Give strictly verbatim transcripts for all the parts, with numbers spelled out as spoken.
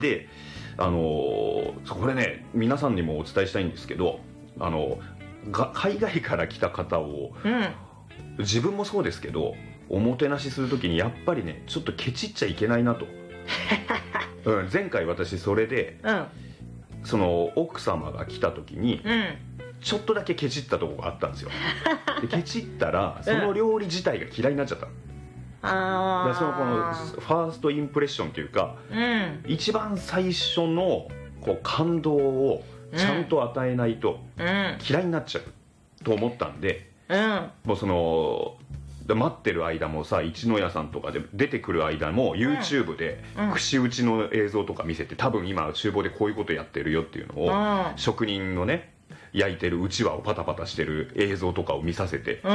であのー、これね皆さんにもお伝えしたいんですけど、あのが海外から来た方を、うん、自分もそうですけどおもてなしするときにやっぱりねちょっとケチっちゃいけないなと、うん、前回私それで、うん、その奥様が来た時に、うん、ちょっとだけケチったところがあったんですよ。でケチったらその料理自体が嫌いになっちゃった、うん、あでそのこのファーストインプレッションというか、うん、一番最初のこう感動をちゃんと与えないと嫌いになっちゃうと思ったんで、うん、もうその待ってる間もさ一の屋さんとかで出てくる間も YouTube で串打ちの映像とか見せて、多分今厨房でこういうことやってるよっていうのを、うん、職人のね焼いてるうちわをパタパタしてる映像とかを見させて、うん、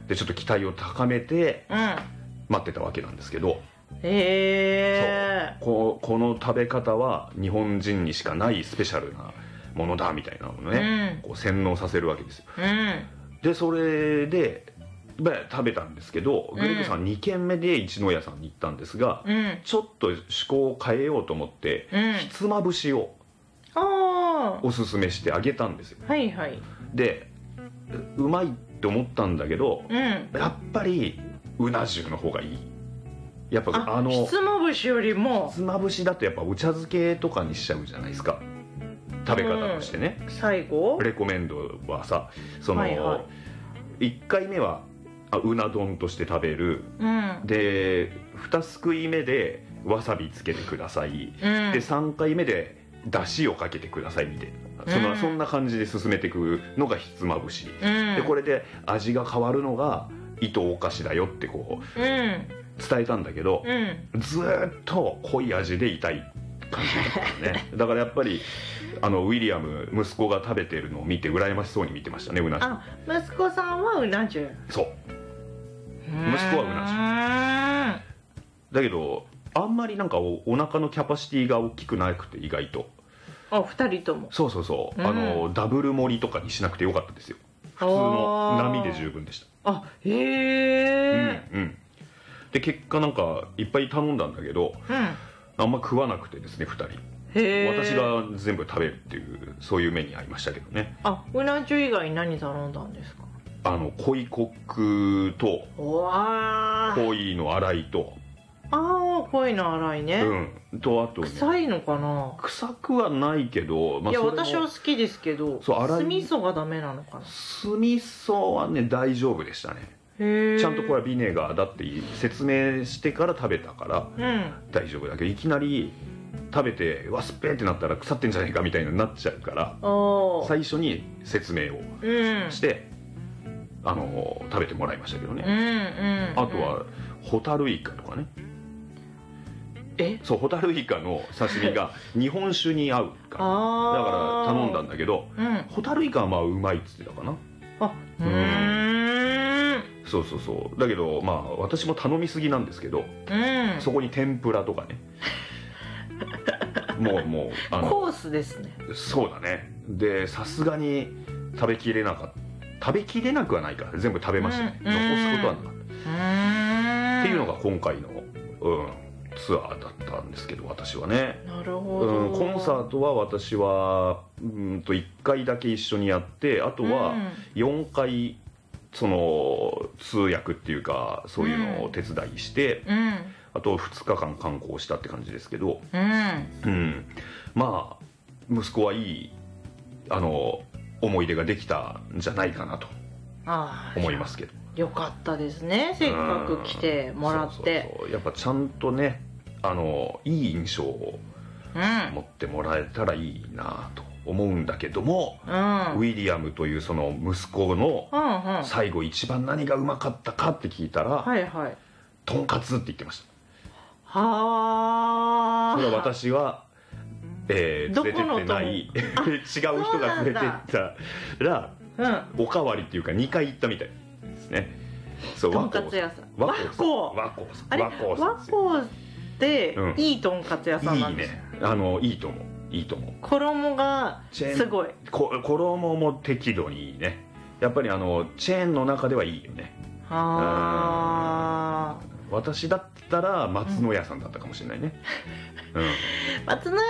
でちょっと期待を高めて待ってたわけなんですけど、へえ、こ, この食べ方は日本人にしかないスペシャルなものだみたいなのをね、うん、こう洗脳させるわけですよ、うん、でそれで食べたんですけど、グレグさんにけんめで一の屋さんに行ったんですが、うん、ちょっと趣向を変えようと思って、うん、ひつまぶしをおすすめしてあげたんですよ、はいはい、でうまいって思ったんだけど、うん、やっぱりうな重の方がいい。やっぱ あ, あのひつまぶしよりもひつまぶしだとやっぱお茶漬けとかにしちゃうじゃないですか、食べ方としてね、 うん、最後レコメンドはさその、はいはい、いっかいめはうな丼として食べる、うん、でにすくいめでわさびつけてください、うん、でさんかいめでだしをかけてくださいみたいな、そんな、うん、そんな感じで進めていくのがひつまぶし、うん、でこれで味が変わるのが糸おかしだよってこう、うん、伝えたんだけど、うん、ずっと濃い味でいたい感じだったねだからやっぱりあのウィリアム息子が食べてるのを見て羨ましそうに見てましたね、うな重。 あ、息子さんはうな重。 そう、息子はうな重だけどあんまりなんか お, お腹のキャパシティが大きくなくて、意外とあふたりともそうそうそう、うん、あのダブル盛りとかにしなくてよかったですよ。普通の並で十分でした。 あ、へえ、 うんうん。で結果なんかいっぱい頼んだんだけど、うん、あんま食わなくてですねふたり。へー、私が全部食べるっていうそういう目に遭いましたけどね。 あ、うな重以外に何頼んだんですか？ あの鯉コックと鯉の洗いと、 ああ鯉の洗いね、 うん、とあと、ね、 臭いのかな？ 臭くはないけど、まあ、 いや私は好きですけど、酢味噌がダメなのかな？ 酢味噌はね大丈夫でしたね。へちゃんとこれはビネガーだって説明してから食べたから、うん、大丈夫だけど、いきなり食べてわすっぺーってなったら腐ってんじゃないかみたいになっちゃうから、最初に説明をして、うん、あの食べてもらいましたけどね、うんうんうん、あとはホタルイカとかね。えそう、ホタルイカの刺身が日本酒に合うからだから頼んだんだけど、うん、ホタルイカはまあうまいっつってたかな。あ、うん、そうそうそう。だけどまあ私も頼みすぎなんですけど、うん、そこに天ぷらとかねもうもうあのコースですね。 そうだね。でさすがに食べきれなかった食べきれなくはないから全部食べましたね、うん、残すことはなかった、うん、っていうのが今回の、うん、ツアーだったんですけど、私はね。 なるほど、 うん、コンサートは私はうんといっかいだけ一緒にやって、あとはよんかいその通訳っていうかそういうのを手伝いして、うん、あとふつかかん観光したって感じですけど、うん、うん、まあ息子はいいあの思い出ができたんじゃないかなと思いますけど。 よかったですね、せっかく来てもらって。 そうそうそう、やっぱちゃんとねあのいい印象を持ってもらえたらいいなと思うんだけども、うん、ウィリアムというその息子の最後一番何がうまかったかって聞いたら、はいはい、とんかつって言ってました。はあ。それは私は、えー、連れてってない違う人が連れてったら、うん、おかわりっていうかにかい行ったみたいですね。 そう、とんかつ屋さん、和光和光あれ和光っていいとんかつ屋さんなんですよ、 うん、いいね、あのいいと思ういいと思う。 衣がすごい、 こ衣も適度にいいね。やっぱりあのチェーンの中ではいいよね。ああ、私だっったら松野屋さんだったかもしれないね、うん、 松野